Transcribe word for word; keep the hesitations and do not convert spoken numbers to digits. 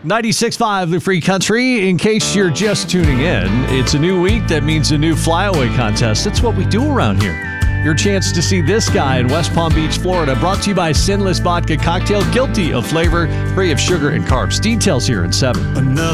ninety-six point five The Free Country. In case you're just tuning in, it's a new week. That means a new flyaway contest. That's what we do around here. Your chance to see this guy in West Palm Beach, Florida. Brought to you by Sinless Vodka Cocktail. Guilty of flavor, free of sugar and carbs. Details here in seven. Another